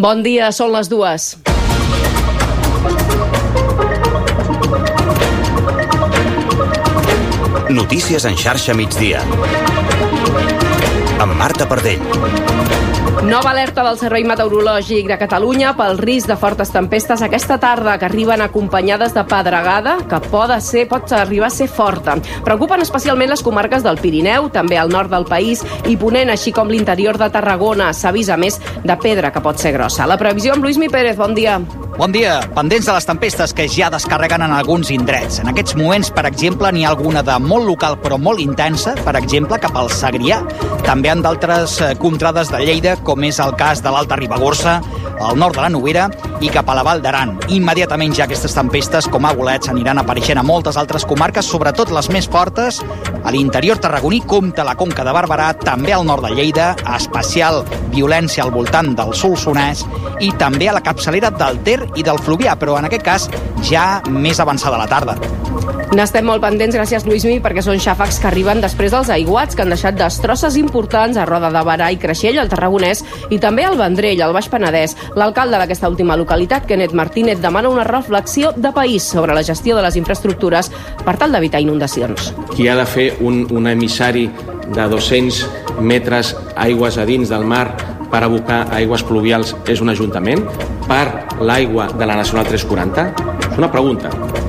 Bon dia, són les 2. Notícies en xarxa migdia. Amb Marta Pardell. Nova alerta del Servei Meteorològic de Catalunya pel risc de fortes tempestes aquesta tarda, que arriben acompanyades de pedregada, que pot arribar a ser forta. Preocupen especialment les comarques del Pirineu, també al nord del país, i Ponent, així com l'interior de Tarragona. S'avisa més de pedra, que pot ser grossa. La previsió amb Lluís Mi Pérez, bon dia. Bon dia. Pendents de les tempestes que ja descarreguen en alguns indrets. En aquests moments, per exemple, n'hi ha alguna de molt local però molt intensa, per exemple, cap al Segrià. També en d'altres contrades de Lleida, com és el cas de l'Alta Ribagorça, al nord de la Noguera i cap a la Vall d'Aran. Immediatament ja aquestes tempestes, com a bolets, aniran apareixent a moltes altres comarques, sobretot les més fortes, a l'interior tarragoní, compta la Conca de Barberà, també al nord de Lleida, especial violència al voltant del Solsonès i també a la capçalera del Ter i del Fluvià, però en aquest cas ja més avançada la tarda. N'estem molt pendents, gràcies Lluís Mi, perquè són xàfecs que arriben després dels aiguats que han deixat destrosses importants a Roda de Berà i Creixell, al Tarragonès, i també al Vendrell, al Baix Penedès. L'alcalde d'aquesta última localitat, Kenneth Martínez, demana una reflexió de país sobre la gestió de les infraestructures per tal d'evitar inundacions. Qui ha de fer un emissari de 200 metres aigües a dins del mar per abocar aigües pluvials és un ajuntament? Per l'aigua de la Nacional 340? És una pregunta.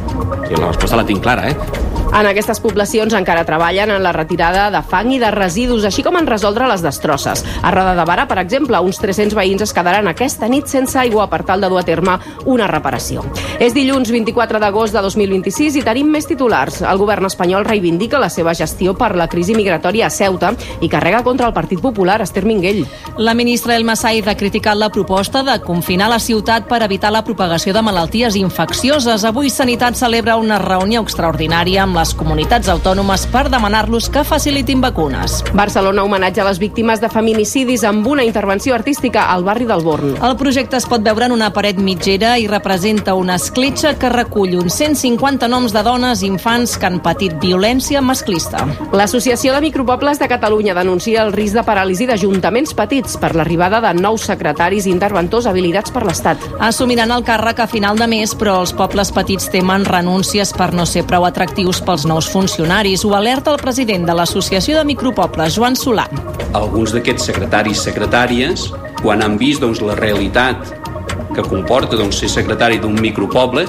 I la resposta la tinc clara, En aquestes poblacions encara treballen en la retirada de fang i de residus, així com en resoldre les destrosses. A Roda de Berà, per exemple, uns 300 veïns es quedaran aquesta nit sense aigua per tal de dur a terme una reparació. És dilluns 24 d'agost de 2026 i tenim més titulars. El govern espanyol reivindica la seva gestió per la crisi migratòria a Ceuta i carrega contra el Partit Popular, Esther Minguell. La ministra Elma Said ha criticat la proposta de confinar la ciutat per evitar la propagació de malalties infeccioses. Avui Sanitat celebra una reunió extraordinària amb les comunitats autònomes per demanar-los que facilitin vacunes. Barcelona homenatge a les víctimes de feminicidis amb una intervenció artística al barri del Born. El projecte es pot veure en una paret mitgera i representa una escletxa que recull uns 150 noms de dones i infants que han patit violència masclista. L'Associació de Micropobles de Catalunya denuncia el risc de paràlisi d'ajuntaments petits per l'arribada de nous secretaris i interventors habilitats per l'Estat. Assumiran el càrrec a final de mes, però els pobles petits temen renúncies per no ser prou atractius pels nous funcionaris. Ho alerta el president de l'Associació de Micropobles, Joan Solà. Alguns d'aquests secretaris i secretàries, quan han vist la realitat que comporta ser secretari d'un micropoble,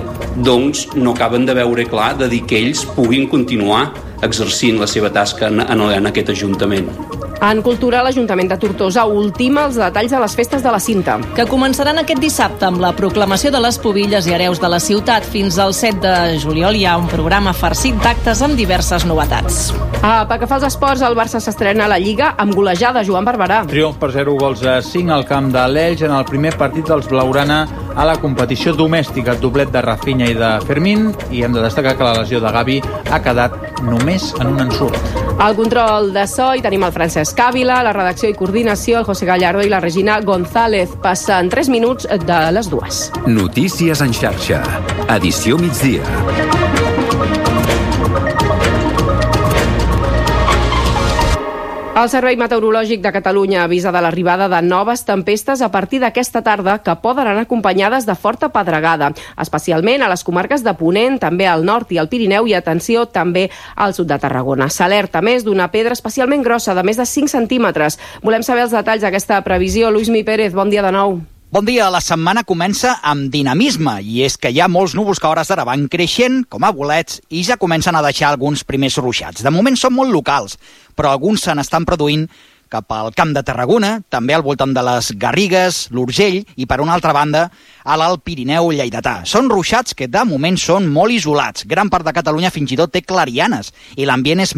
no acaben de veure clar de dir que ells puguin continuar exercint la seva tasca en aquest ajuntament. En cultura, l'Ajuntament de Tortosa ultima els detalls de les festes de la Cinta, que començaran aquest dissabte amb la proclamació de les pubilles i hereus de la ciutat. Fins al 7 de juliol hi ha un programa farcit d'actes amb diverses novetats. Pel que fa als esports, el Barça s'estrena a la Lliga amb golejada, Joan Barberà. Triomf per 0-5 al camp de l'Elx en el primer partit dels blaugrana a la competició domèstica, doblet de Rafinha i de Fermín, i hem de destacar que la lesió de Gavi ha quedat només en un ensurt. Al control de so hi tenim el Francesc Ávila, la redacció i coordinació, el José Gallardo i la Regina González. Passen 3 minuts de les 2. Notícies en xarxa. Edició migdia. El Servei Meteorològic de Catalunya avisa de l'arribada de noves tempestes a partir d'aquesta tarda que poden anar acompanyades de forta pedregada, especialment a les comarques de Ponent, també al nord i al Pirineu i, atenció, també al sud de Tarragona. S'alerta més d'una pedra especialment grossa, de més de 5 centímetres. Volem saber els detalls d'aquesta previsió. Lluís Mi Pérez, bon dia de nou. Bon dia, la setmana comença amb dinamisme, i és que hi ha molts núvols que a hores d'ara van creixent, com a bolets, i ja comencen a deixar alguns primers ruixats. De moment són molt locals, però alguns se n'estan produint cap al Camp de Tarragona, també al voltant de les Garrigues, l'Urgell i, per una altra banda, a l'Alt Pirineu lleidatà. Són ruixats que de moment són molt isolats. Gran part de Catalunya fins i tot té clarianes i l'ambient és